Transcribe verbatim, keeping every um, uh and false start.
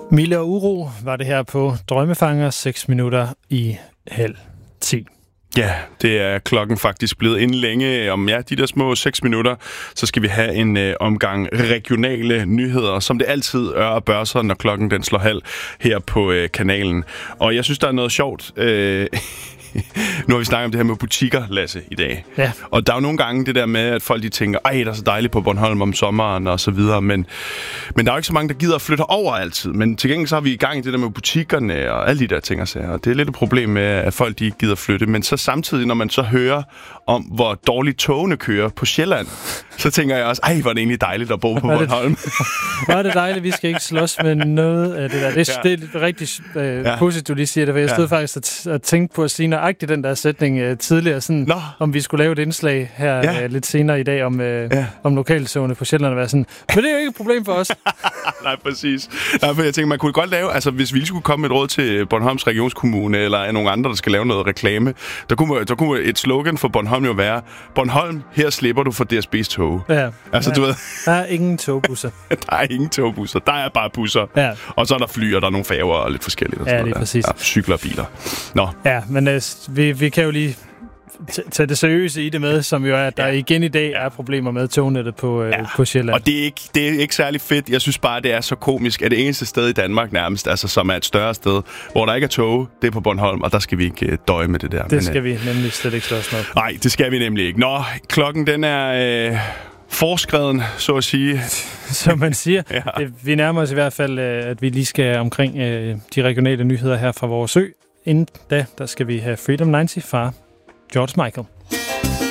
Milde og uro var det her på Drømmefanger, seks minutter i halv ti. Ja, det er klokken faktisk blevet inden længe. Om ja, de der små seks minutter, så skal vi have en øh, omgang regionale nyheder, som det altid er og bør sig, når klokken den slår halv her på øh, kanalen. Og jeg synes, der er noget sjovt. Øh, nu har vi snakket om det her med butikker, Lasse, i dag. Ja. Og der er jo nogle gange det der med, at folk de tænker, ej, der er så dejligt på Bornholm om sommeren og så videre. Men, men der er jo ikke så mange, der gider at flytte over altid. Men til gengæld så har vi i gang i det der med butikkerne og alle de der ting og sager. Og det er lidt et problem med, at folk de ikke gider flytte. Men så samtidig, når man så hører om, hvor dårligt togene kører på Sjælland, så tænker jeg også, ej, hvor er det egentlig dejligt at bo på Bornholm. Hvor er det dejligt, vi skal ikke slås med noget af det der. Det, ja. det er rigtig øh, ja. positivt, du lige siger det, for jeg stod ja. faktisk og, og tænkte på at sige nøjagtigt den der sætning øh, tidligere, sådan, Nå. om vi skulle lave et indslag her ja. øh, lidt senere i dag om, øh, ja. om lokaltogene på Sjælland, og være sådan, men det er jo ikke et problem for os. Nej, præcis. Nej, for jeg tænker, man kunne godt lave, altså hvis vi skulle komme med et råd til Bornholms Regionskommune, eller nogle andre, der skal lave noget reklame, der kunne, der kunne et slogan for Bornholm jo være, Bornholm, her slipper du for D S B's tog. Ja. Altså, ja. du ved... Der er ingen togbusser. Der er ingen togbusser. Der er bare busser. Ja. Og så er der fly, og der er nogle færger og lidt forskelligt. Og ja, det er præcis. Ja, cykler og biler. Nå. Ja, men øh, vi, vi kan jo lige tage det seriøse i det med, som jo er, at der ja. igen i dag er problemer med tognettet på, øh, ja. på Sjælland. Og det er, ikke, det er ikke særlig fedt. Jeg synes bare, det er så komisk, at det eneste sted i Danmark nærmest, altså som er et større sted, hvor der ikke er tog, det er på Bornholm, og der skal vi ikke øh, døje med det der. Det Men, skal øh, vi nemlig slet ikke slås med. Nej, det skal vi nemlig ikke. Nå, klokken den er... Øh, forskreden, så at sige. Som man siger. ja. det, vi nærmer os i hvert fald, at vi lige skal omkring øh, de regionale nyheder her fra vores ø. Inden da, der skal vi have Freedom halvfems fra George Michael.